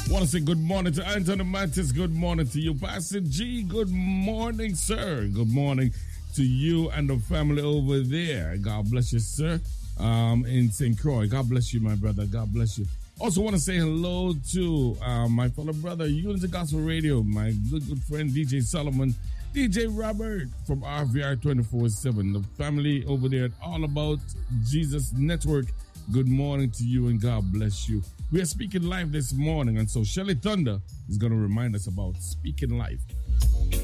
Want to say good morning to Anthony Mattis. Good morning to you, Pastor G. Good morning, sir. Good morning to you and the family over there. God bless you, sir. In St. Croix. God bless you, my brother. God bless you. Also want to say hello to my fellow brother, Unity Gospel Radio, my good friend DJ Solomon, DJ Robert from RVR 24/7, the family over there at All About Jesus Network. Good morning to you and God bless you. We are speaking live this morning, and so Shelly Thunder is going to remind us about speaking life.